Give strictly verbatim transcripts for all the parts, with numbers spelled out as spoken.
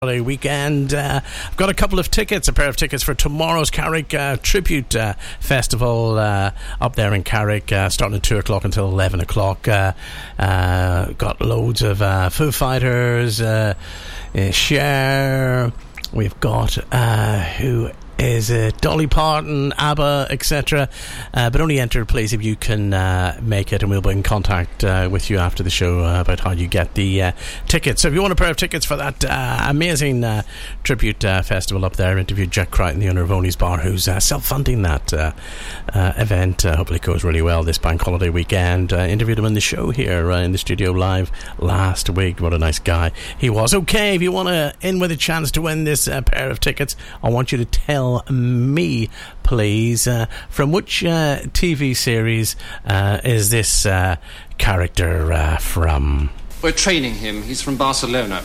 Weekend. Uh, I've got a couple of tickets, a pair of tickets for tomorrow's Carrick uh, Tribute uh, Festival uh, up there in Carrick, uh, starting at two o'clock until eleven o'clock. Uh, uh, got loads of uh, Foo Fighters, uh, uh, Cher. We've got uh, who is it? Dolly Parton, ABBA, et cetera. Uh, but only enter, please, if you can uh, make it, and we'll be in contact uh, with you after the show uh, about how you get the uh, tickets. So if you want a pair of tickets for that uh, amazing uh, tribute uh, festival up there, interview Jack Crichton, the owner of Oney's Bar, who's uh, self-funding that uh, uh, event. Uh, hopefully it goes really well this bank holiday weekend. Uh, interviewed him in the show here uh, in the studio live last week. What a nice guy he was. Okay, if you want to in with a chance to win this uh, pair of tickets, I want you to tell me, please, uh, from which uh, T V series uh, is this uh, character uh, from? We're training him. He's from Barcelona.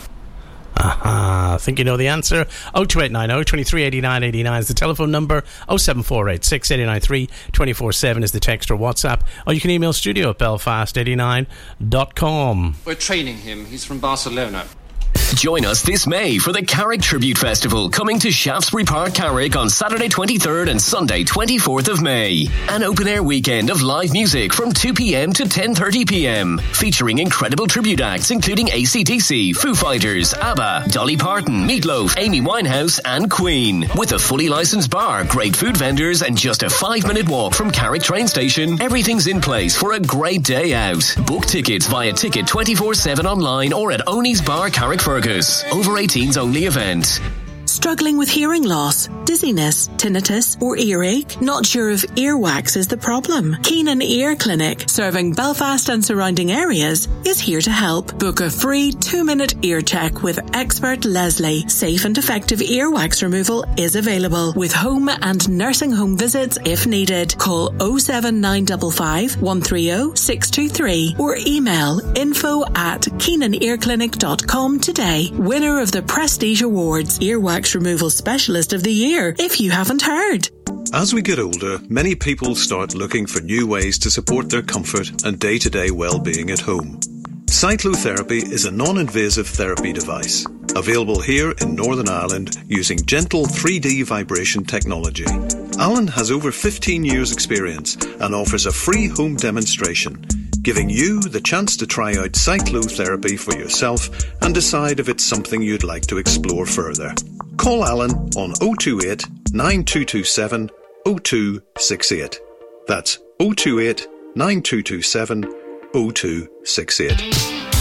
Aha, I think you know the answer. oh two eight nine oh, two three eight nine eight nine is the telephone number. oh seven four eight, six eight nine three, two four seven is the text or WhatsApp. Or you can email studio at belfast eighty-nine dot com. We're training him. He's from Barcelona. Join us this May for the Carrick Tribute Festival, coming to Shaftesbury Park, Carrick on Saturday twenty-third and Sunday twenty-fourth of May. An open-air weekend of live music from two p.m. to ten thirty p.m, featuring incredible tribute acts including A C D C, Foo Fighters, ABBA, Dolly Parton, Meatloaf, Amy Winehouse and Queen. With a fully licensed bar, great food vendors and just a five-minute walk from Carrick train station, everything's in place for a great day out. Book tickets via Ticket twenty-four seven online or at Oney's Bar, Carrick Fergus. Over eighteens only event. Struggling with hearing loss, dizziness, tinnitus or earache? Not sure if earwax is the problem? Keenan Ear Clinic, serving Belfast and surrounding areas, is here to help. Book a free two-minute ear check with expert Leslie. Safe and effective earwax removal is available with home and nursing home visits if needed. Call oh seven nine five five, one three oh, six two three or email info at keenan ear clinic dot com today. Winner of the Prestige Awards, Earwax Removal Specialist of the Year, if you haven't heard. As we get older, many people start looking for new ways to support their comfort and day-to-day well-being at home. Cyclo Therapy is a non-invasive therapy device, available here in Northern Ireland using gentle three D vibration technology. Alan has over fifteen years experience and offers a free home demonstration, giving you the chance to try out Cyclo Therapy for yourself and decide if it's something you'd like to explore further. Call Alan on oh two eight, nine two two seven, oh two six eight. That's oh two eight, nine two two seven, oh two six eight.